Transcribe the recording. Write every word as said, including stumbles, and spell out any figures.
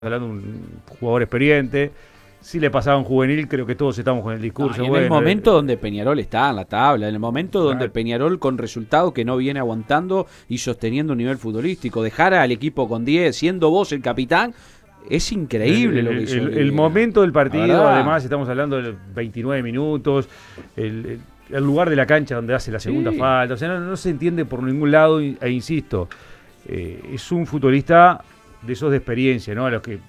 hablando de un jugador experiente. Si le pasaba un juvenil, creo que todos estamos con el discurso. No, en bueno, el momento donde Peñarol está en la tabla, en el momento donde claro. Peñarol con resultados que no viene aguantando y sosteniendo un nivel futbolístico, dejar al equipo con diez, siendo vos el capitán, es increíble el, lo que hizo. El, el, el momento del partido, ¿verdad? además, estamos hablando de veintinueve minutos, el, el, el lugar de la cancha donde hace la segunda Sí. falta, o sea, no, no se entiende por ningún lado, e insisto, eh, es un futbolista de esos de experiencia, ¿no? A los que